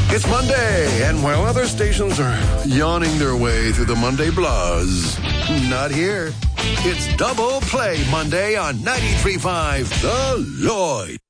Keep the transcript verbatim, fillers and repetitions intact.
It's Monday, and while other stations are yawning their way through the Monday buzz, not here. It's Double Play Monday on ninety-three point five The Lloyd.